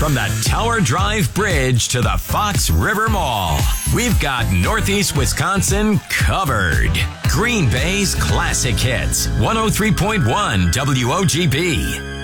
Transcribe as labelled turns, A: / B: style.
A: From the Tower Drive Bridge to the Fox River Mall, we've got Northeast Wisconsin covered. Green Bay's classic hits, 103.1 WOGB.